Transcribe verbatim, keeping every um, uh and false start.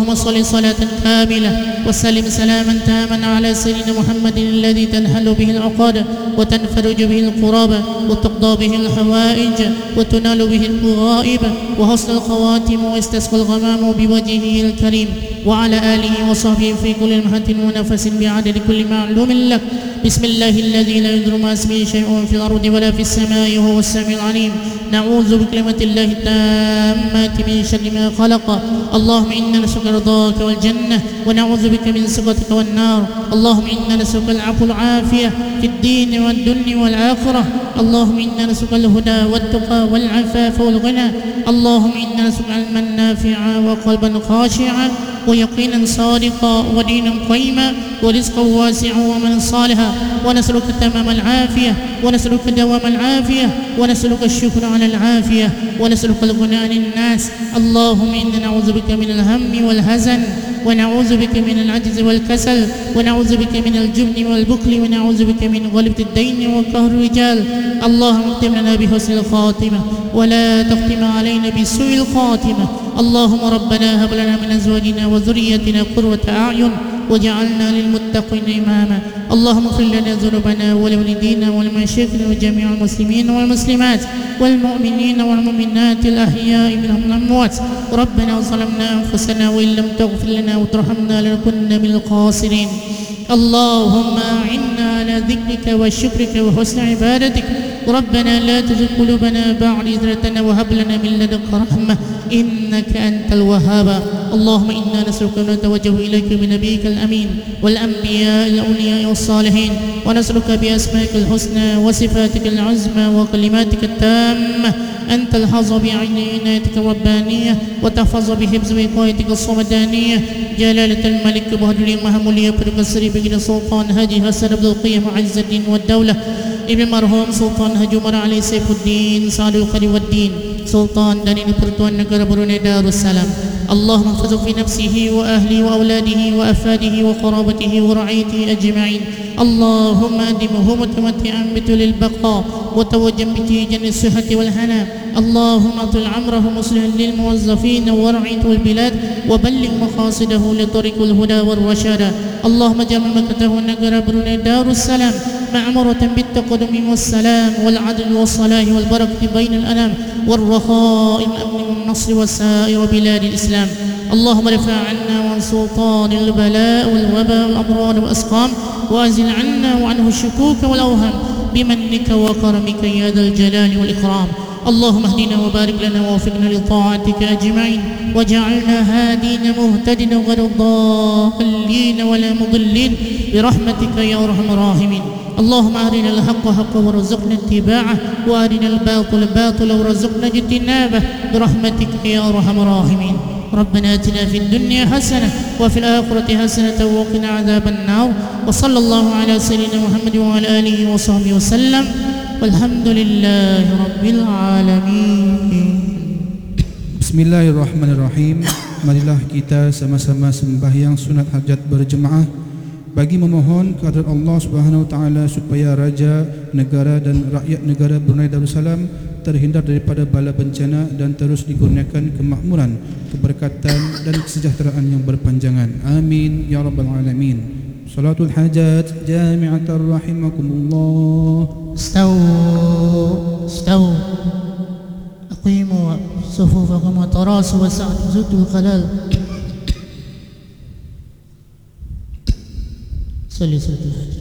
اللهم صل صلاة كاملة وسلم سلاما تاما على سيدنا محمد الذي تنحل به العقد وتنفرج به القراب وتقضى به الحوائج وتنال به الغائب وحسن الخواتم ويستسقى الغمام بوجهه الكريم وعلى آله وصحبه في كل لمحة ونفس بعدد كل معلوم لك. بسم الله الذي لا يضر مع اسمه شيء في الأرض ولا في السماء وهو السميع العليم. نعوذ بكلمة الله التامات من شر ما خلق. اللهم إنا نسألك رضاك والجنة ونعوذ بك من سخطك والنار. اللهم إنا نسألك العفو والعافية في الدين والدنيا والآخرة. اللهم إنا نسألك الهدى والتقى والعفاف والغنى. اللهم إنا نسألك علما نافعا وقلبا خاشعا ويقينا صادقا ودينا قيما ورزقا واسعا ومن صالحا. ونسألك تمام العافية ونسألك دوام العافية ونسألك الشكر على العافية ونسألك الغنى عن الناس. اللهم إنا نعوذ بك من الهم والحزن ونعوذ بك من العجز والكسل ونعوذ بك من الجبن والبخل ونعوذ بك من غلبة الدين وقهر الرجال. اللهم اختم لنا بحسن الخاتمة ولا تختم علينا بسوء الخاتمة. اللهم ربنا هب لنا من أزواجنا وذريتنا قرة أعين وجعلنا للمتقين إماما. اللهم اغفر لنا ذنوبنا ولوالدينا ولمشايخنا وجميع المسلمين والمسلمات والمؤمنين والمؤمنات الأحياء منهم الأموات. ربنا ظلمنا أنفسنا وإن لم تغفر لنا وترحمنا لنكن من الخاسرين. اللهم أعنا على ذكرك وشكرك وحسن عبادتك. ربنا لا تزغ قلوبنا بعد إذ هديتنا وهب لنا من لدنك رحمة إنك أنت الوهاب. اللهم إنا نسألك أن نتوجه إليك بنبيك الأمين والأنبياء الأولياء والصالحين ونسألك بأسمائك الحسنى وصفاتك العظمى وكلماتك التامة أن تلحظ بعين عنايتك الربانية وتحفظ بحفظ وقايتك الصمدانية جلالة الملك بهدر المهمولية برك السري بقنا سلطان هادي حسن عبد القيم عز الدين والدولة ابن مرحوم سلطان هجي عمر علي سيف الدين سعد القري والدين سلطان دانين pertuan negara Brunei Darussalam. اللهم احفظه في نفسه وأهله وأولاده وأفاده وقرابته ورعيته أجمعين. اللهم أدمه متمتعا بطول البقاء وتوجا بتيجان الصحة والهنا. اللهم اطل عمره مصلحا للموظفين ورعيته البلاد وبلغ مقاصده لطريق الهدى والرشاد. اللهم اجعل مملكته نجر بروني دار السلام معمرة بالتقدم والسلام والعدل والصلاح والبركة بين الأنام والرخاء الأمن والنصر وسائر بلاد الإسلام. اللهم ارفع عنا وعن سلطان البلاء والوباء والأمراض والأسقام وأزل عنا وعنه الشكوك والأوهام بمنك وكرمك يا ذا الجلال والإكرام. اللهم اهدنا وبارك لنا ووفقنا لطاعتك أجمعين وجعلنا هادين مهتدين غير ضالين ولا مضلين برحمتك يا أرحم الراحمين. اللهم أرنا الحق حقا وارزقنا اتباعه وأرنا الباطل باطلا وارزقنا اجتنابه برحمتك يا أرحم الراحمين. ربنا آتنا في الدنيا حسنة وفي الآخرة حسنة وقنا عذاب النار. وصلى الله على سيدنا محمد وعلى آله وصحبه وسلم والحمد لله رب العالمين. Bismillahirrahmanirrahim. Marilah kita sama-sama sembahyang sunat hajat berjemaah bagi memohon kehadrat Allah Subhanahu wa taala supaya raja negara dan rakyat negara Brunei Darussalam terhindar daripada bala bencana dan terus dikurniakan kemakmuran, keberkatan dan kesejahteraan yang berpanjangan. Amin ya rabbal alamin. Salatul hajat jami'atan rahimakumullah. استووا استووا أقيموا صفوفكم وتراصوا وسعوا زدوا الخلال. صلي صلاة الحج.